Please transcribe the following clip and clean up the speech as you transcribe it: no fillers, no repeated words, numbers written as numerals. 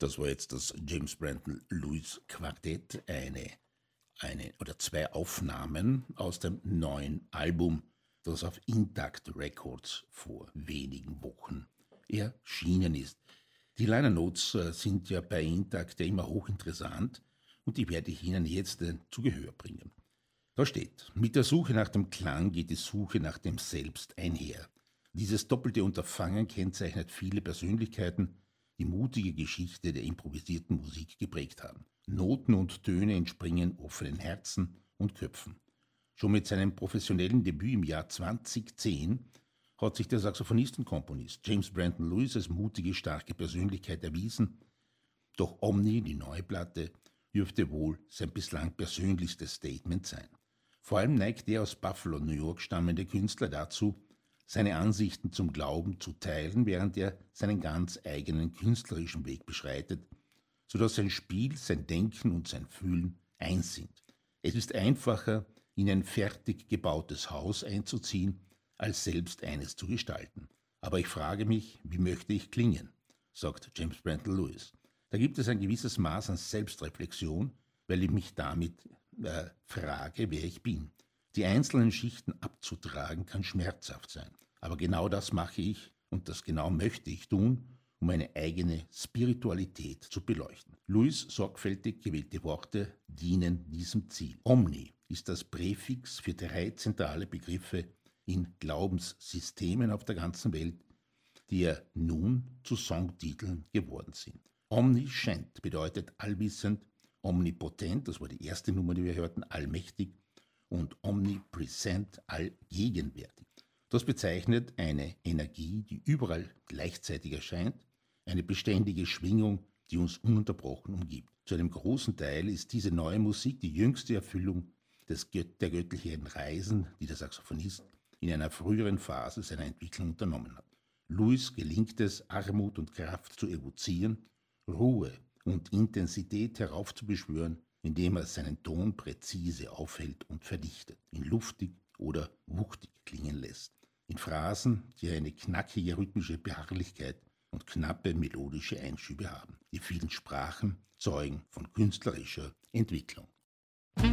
Das war jetzt das James Brandon Lewis Quartett, eine oder zwei Aufnahmen aus dem neuen Album, das auf Intact Records vor wenigen Wochen erschienen ist. Die Liner Notes sind ja bei Intact ja immer hochinteressant und die werde ich Ihnen jetzt zu Gehör bringen. Da steht: Mit der Suche nach dem Klang geht die Suche nach dem Selbst einher. Dieses doppelte Unterfangen kennzeichnet viele Persönlichkeiten, die mutige Geschichte der improvisierten Musik geprägt haben. Noten und Töne entspringen offenen Herzen und Köpfen. Schon mit seinem professionellen Debüt im Jahr 2010 hat sich der Saxophonist und Komponist James Brandon Lewis als mutige, starke Persönlichkeit erwiesen. Doch Omni, die neue Platte, dürfte wohl sein bislang persönlichstes Statement sein. Vor allem neigt der aus Buffalo, New York stammende Künstler dazu, seine Ansichten zum Glauben zu teilen, während er seinen ganz eigenen künstlerischen Weg beschreitet, sodass sein Spiel, sein Denken und sein Fühlen eins sind. Es ist einfacher, in ein fertig gebautes Haus einzuziehen, als selbst eines zu gestalten. Aber ich frage mich, wie möchte ich klingen, sagt James Brandon Lewis. Da gibt es ein gewisses Maß an Selbstreflexion, weil ich mich damit frage, wer ich bin. Die einzelnen Schichten abzutragen kann schmerzhaft sein. Aber genau das mache ich und das genau möchte ich tun, um meine eigene Spiritualität zu beleuchten. Lewis' sorgfältig gewählte Worte dienen diesem Ziel. Omni ist das Präfix für 3 zentrale Begriffe in Glaubenssystemen auf der ganzen Welt, die ja nun zu Songtiteln geworden sind. Omniscient bedeutet allwissend, omnipotent, das war die erste Nummer, die wir hörten, allmächtig, und omnipresent, allgegenwärtig. Das bezeichnet eine Energie, die überall gleichzeitig erscheint, eine beständige Schwingung, die uns ununterbrochen umgibt. Zu einem großen Teil ist diese neue Musik die jüngste Erfüllung der göttlichen Reisen, die der Saxophonist in einer früheren Phase seiner Entwicklung unternommen hat. Lewis gelingt es, Armut und Kraft zu evozieren, Ruhe und Intensität heraufzubeschwören, indem er seinen Ton präzise aufhält und verdichtet, ihn luftig oder wuchtig klingen lässt, in Phrasen, die eine knackige rhythmische Beharrlichkeit und knappe melodische Einschübe haben. Die vielen Sprachen zeugen von künstlerischer Entwicklung.